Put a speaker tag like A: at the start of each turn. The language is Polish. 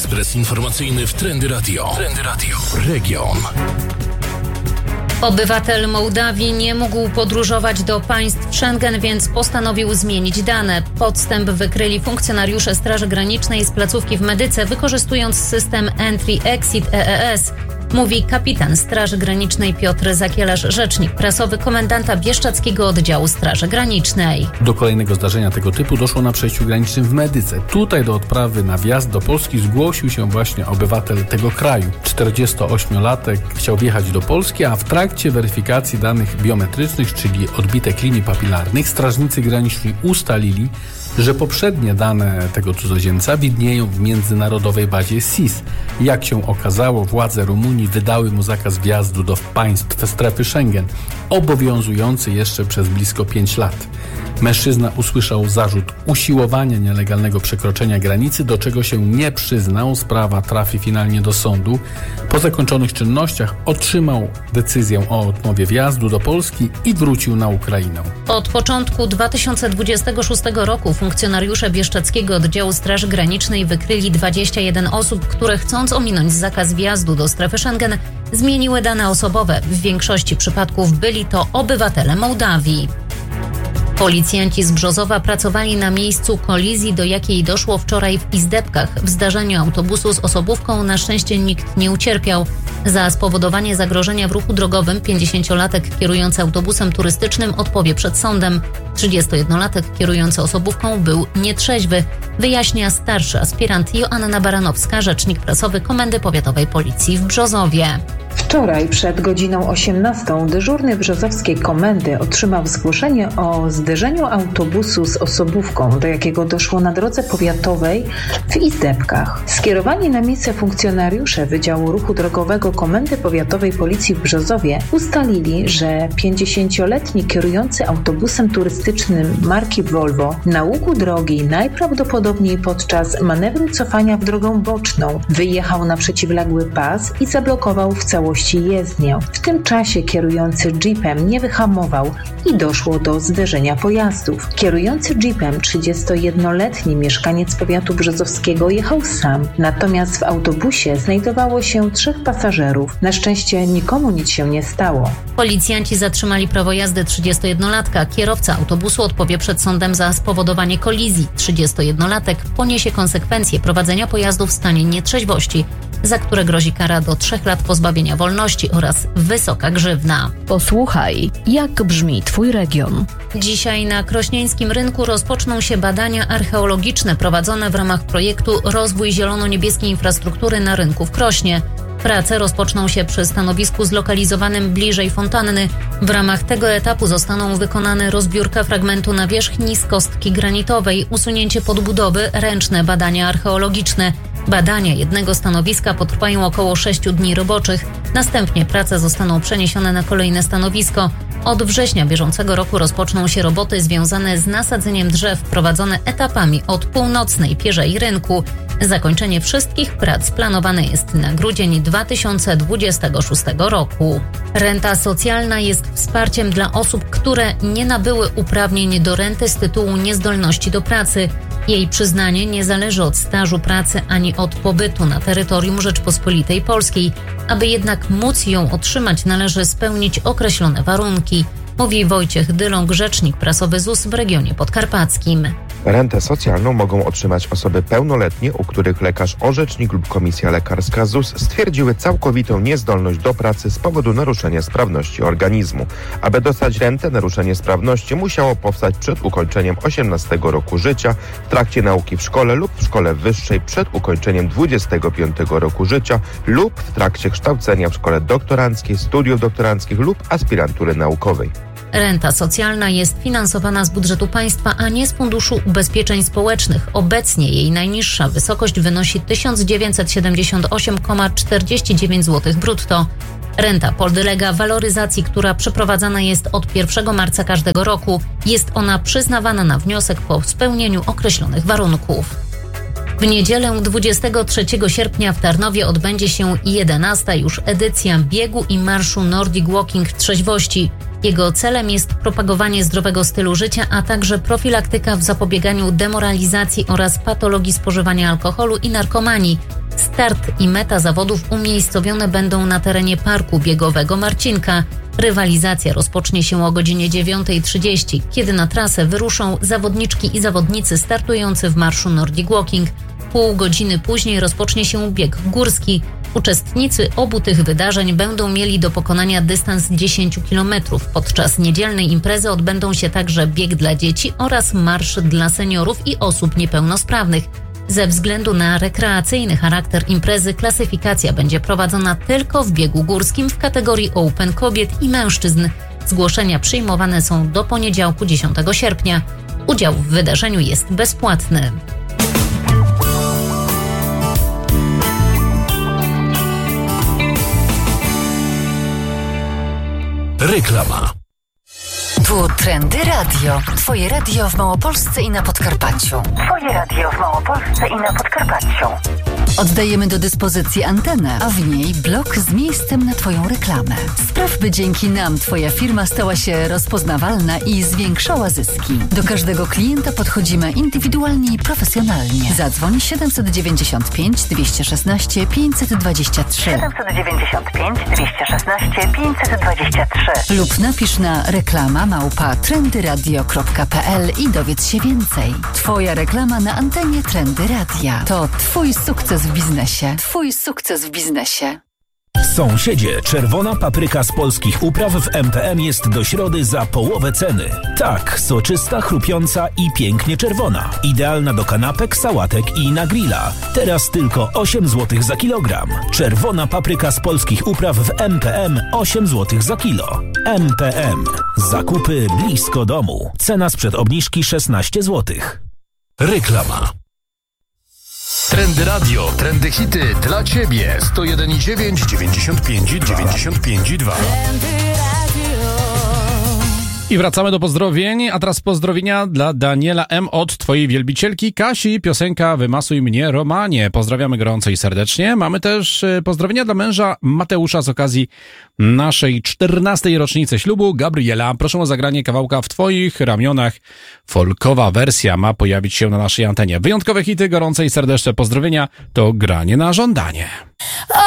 A: Ekspres informacyjny w Trendy Radio. Region.
B: Obywatel Mołdawii nie mógł podróżować do państw Schengen, więc postanowił zmienić dane. Podstęp wykryli funkcjonariusze Straży Granicznej z placówki w Medyce, wykorzystując system Entry-Exit EES. Mówi kapitan Straży Granicznej Piotr Zakielarz, rzecznik prasowy komendanta Bieszczadzkiego Oddziału Straży Granicznej.
C: Do kolejnego zdarzenia tego typu doszło na przejściu granicznym w Medyce. Tutaj do odprawy na wjazd do Polski zgłosił się właśnie obywatel tego kraju. 48-latek chciał wjechać do Polski, a w trakcie weryfikacji danych biometrycznych, czyli odbitek linii papilarnych, strażnicy graniczni ustalili, że poprzednie dane tego cudzoziemca widnieją w międzynarodowej bazie SIS. Jak się okazało, władze Rumunii wydały mu zakaz wjazdu do państw strefy Schengen, obowiązujący jeszcze przez blisko 5 lat. Mężczyzna usłyszał zarzut usiłowania nielegalnego przekroczenia granicy, do czego się nie przyznał. Sprawa trafi finalnie do sądu. Po zakończonych czynnościach otrzymał decyzję o odmowie wjazdu do Polski i wrócił na Ukrainę.
B: Od początku 2026 roku funkcjonariusze Bieszczadzkiego Oddziału Straży Granicznej wykryli 21 osób, które chcąc ominąć zakaz wjazdu do strefy Schengen, zmieniły dane osobowe. W większości przypadków byli to obywatele Mołdawii. Policjanci z Brzozowa pracowali na miejscu kolizji, do jakiej doszło wczoraj w Izdebkach. W zdarzeniu autobusu z osobówką na szczęście nikt nie ucierpiał. Za spowodowanie zagrożenia w ruchu drogowym 50-latek kierujący autobusem turystycznym odpowie przed sądem. 31-latek kierujący osobówką był nietrzeźwy, wyjaśnia starszy aspirant Joanna Baranowska, rzecznik prasowy Komendy Powiatowej Policji w Brzozowie.
D: Wczoraj przed godziną 18 dyżurny brzozowskiej komendy otrzymał zgłoszenie o zderzeniu autobusu z osobówką, do jakiego doszło na drodze powiatowej w Izdebkach. Skierowani na miejsce funkcjonariusze Wydziału Ruchu Drogowego Komendy Powiatowej Policji w Brzozowie ustalili, że 50-letni kierujący autobusem turystycznym marki Volvo na łuku drogi najprawdopodobniej podczas manewru cofania w drogę boczną wyjechał na przeciwległy pas i zablokował w całości jezdnię. W tym czasie kierujący jeepem nie wyhamował i doszło do zderzenia pojazdów. Kierujący jeepem 31-letni mieszkaniec powiatu brzozowskiego jechał sam, natomiast w autobusie znajdowało się 3 pasażerów. Na szczęście nikomu nic się nie stało.
B: Policjanci zatrzymali prawo jazdy 31-latka. Kierowca autobusu odpowie przed sądem za spowodowanie kolizji. 31-latek poniesie konsekwencje prowadzenia pojazdu w stanie nietrzeźwości, za które grozi kara do 3 lat pozbawienia wolności oraz wysoka grzywna.
E: Posłuchaj, jak brzmi Twój region.
B: Dzisiaj na krośnieńskim rynku rozpoczną się badania archeologiczne prowadzone w ramach projektu Rozwój zielono-niebieskiej infrastruktury na rynku w Krośnie. Prace rozpoczną się przy stanowisku zlokalizowanym bliżej fontanny. W ramach tego etapu zostaną wykonane rozbiórka fragmentu nawierzchni z kostki granitowej, usunięcie podbudowy, ręczne badania archeologiczne. Badania jednego stanowiska potrwają około 6 dni roboczych. Następnie prace zostaną przeniesione na kolejne stanowisko. Od września bieżącego roku rozpoczną się roboty związane z nasadzeniem drzew prowadzone etapami od północnej pierzei rynku. Zakończenie wszystkich prac planowane jest na grudzień 2026 roku. Renta socjalna jest wsparciem dla osób, które nie nabyły uprawnień do renty z tytułu niezdolności do pracy. Jej przyznanie nie zależy od stażu pracy ani od pobytu na terytorium Rzeczpospolitej Polskiej. Aby jednak móc ją otrzymać, należy spełnić określone warunki, mówi Wojciech Dyląg, rzecznik prasowy ZUS w regionie podkarpackim.
F: Rentę socjalną mogą otrzymać osoby pełnoletnie, u których lekarz orzecznik lub komisja lekarska ZUS stwierdziły całkowitą niezdolność do pracy z powodu naruszenia sprawności organizmu. Aby dostać rentę, naruszenie sprawności musiało powstać przed ukończeniem 18 roku życia, w trakcie nauki w szkole lub w szkole wyższej przed ukończeniem 25 roku życia lub w trakcie kształcenia w szkole doktoranckiej, studiów doktoranckich lub aspirantury naukowej.
B: Renta socjalna jest finansowana z budżetu państwa, a nie z Funduszu Ubezpieczeń Społecznych. Obecnie jej najniższa wysokość wynosi 1978,49 zł brutto. Renta podlega waloryzacji, która przeprowadzana jest od 1 marca każdego roku. Jest ona przyznawana na wniosek po spełnieniu określonych warunków. W niedzielę 23 sierpnia w Tarnowie odbędzie się 11. już edycja biegu i marszu Nordic Walking Trzeźwości. Jego celem jest propagowanie zdrowego stylu życia, a także profilaktyka w zapobieganiu demoralizacji oraz patologii spożywania alkoholu i narkomanii. Start i meta zawodów umiejscowione będą na terenie parku biegowego Marcinka. Rywalizacja rozpocznie się o godzinie 9:30, kiedy na trasę wyruszą zawodniczki i zawodnicy startujący w marszu Nordic Walking. Pół godziny później rozpocznie się bieg górski. Uczestnicy obu tych wydarzeń będą mieli do pokonania dystans 10 km. Podczas niedzielnej imprezy odbędą się także bieg dla dzieci oraz marsz dla seniorów i osób niepełnosprawnych. Ze względu na rekreacyjny charakter imprezy klasyfikacja będzie prowadzona tylko w biegu górskim w kategorii Open kobiet i mężczyzn. Zgłoszenia przyjmowane są do poniedziałku 10 sierpnia. Udział w wydarzeniu jest bezpłatny.
A: Reklama.
G: Tu Trendy Radio. Twoje radio w Małopolsce i na Podkarpaciu. Oddajemy do dyspozycji antenę, a w niej blok z miejscem na Twoją reklamę. Spraw, by dzięki nam Twoja firma stała się rozpoznawalna i zwiększała zyski. Do każdego klienta podchodzimy indywidualnie i profesjonalnie. Zadzwoń 795 216 523 795 216 523 lub napisz na reklama@trendyradio.pl i dowiedz się więcej. Twoja reklama na antenie Trendy Radia. To Twój sukces w biznesie. Twój sukces w biznesie.
H: Sąsiedzie, czerwona papryka z polskich upraw w MPM jest do środy za połowę ceny. Tak, soczysta, chrupiąca i pięknie czerwona. Idealna do kanapek, sałatek i na grilla. Teraz tylko 8 zł za kilogram. Czerwona papryka z polskich upraw w MPM 8 zł za kilo. MPM. Zakupy blisko domu. Cena sprzed obniżki 16 zł.
A: Reklama. Trendy Radio, trendy hity dla Ciebie. 101,9, 95,2.
C: I wracamy do pozdrowień, a teraz pozdrowienia dla Daniela M. od Twojej wielbicielki Kasi. Piosenka Wymasuj mnie, Romanie. Pozdrawiamy gorąco i serdecznie. Mamy też pozdrowienia dla męża Mateusza z okazji naszej 14. rocznicy ślubu. Gabriela, proszę o zagranie kawałka W Twoich ramionach. Folkowa wersja ma pojawić się na naszej antenie. Wyjątkowe hity, gorące i serdeczne pozdrowienia to granie na żądanie.